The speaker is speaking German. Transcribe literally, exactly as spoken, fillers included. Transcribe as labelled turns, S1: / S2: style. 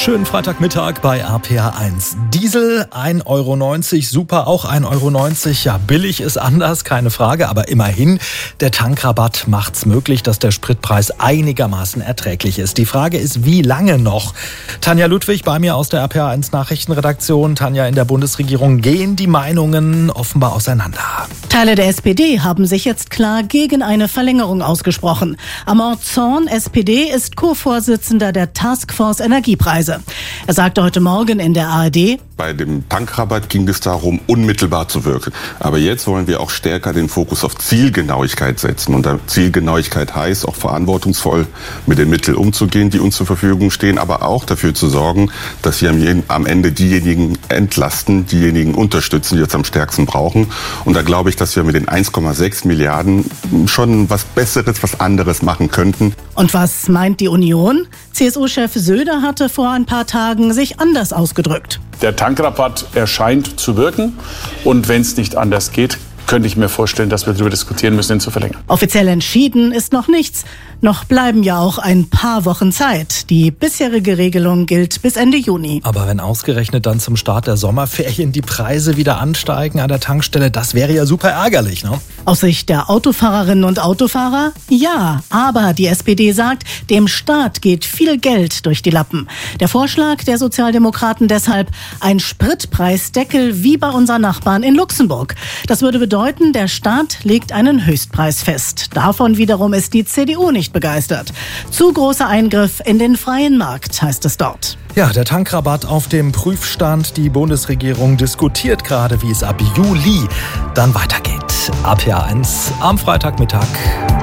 S1: Schönen Freitagmittag bei R P R eins. Diesel ein Euro neunzig, super auch ein Euro neunzig. Ja, billig ist anders, keine Frage, aber immerhin, der Tankrabatt macht's möglich, dass der Spritpreis einigermaßen erträglich ist. Die Frage ist, wie lange noch? Tanja Ludwig bei mir aus der R P R eins Nachrichtenredaktion. Tanja, in der Bundesregierung gehen die Meinungen offenbar auseinander.
S2: Teile der S P D haben sich jetzt klar gegen eine Verlängerung ausgesprochen. Armand Zorn, S P D, ist Co-Vorsitzender der Taskforce Energiepreise. Er sagte heute Morgen in der A R D:
S3: Bei dem Tankrabatt ging es darum, unmittelbar zu wirken. Aber jetzt wollen wir auch stärker den Fokus auf Zielgenauigkeit setzen. Und Zielgenauigkeit heißt auch verantwortungsvoll mit den Mitteln umzugehen, die uns zur Verfügung stehen, aber auch dafür zu sorgen, dass wir am Ende diejenigen entlasten, diejenigen unterstützen, die jetzt am stärksten brauchen. Und da glaube ich, dass wir mit den eins Komma sechs Milliarden schon was Besseres, was anderes machen könnten.
S2: Und was meint die Union? C S U-Chef Söder hatte vor ein paar Tagen sich anders ausgedrückt.
S4: Der Tankrabatt erscheint zu wirken und wenn es nicht anders geht, könnte ich mir vorstellen, dass wir darüber diskutieren müssen, ihn zu verlängern.
S2: Offiziell entschieden ist noch nichts. Noch bleiben ja auch ein paar Wochen Zeit. Die bisherige Regelung gilt bis Ende Juni.
S1: Aber wenn ausgerechnet dann zum Start der Sommerferien die Preise wieder ansteigen an der Tankstelle, das wäre ja super ärgerlich, ne?
S2: Aus Sicht der Autofahrerinnen und Autofahrer? Ja, aber die S P D sagt, dem Staat geht viel Geld durch die Lappen. Der Vorschlag der Sozialdemokraten deshalb ein Spritpreisdeckel wie bei unseren Nachbarn in Luxemburg. Das würde bedeuten, der Staat legt einen Höchstpreis fest. Davon wiederum ist die C D U nicht begeistert. Zu großer Eingriff in den freien Markt, heißt es dort.
S1: Ja, der Tankrabatt auf dem Prüfstand. Die Bundesregierung diskutiert gerade, wie es ab Juli dann weitergeht. R P R eins am Freitagmittag.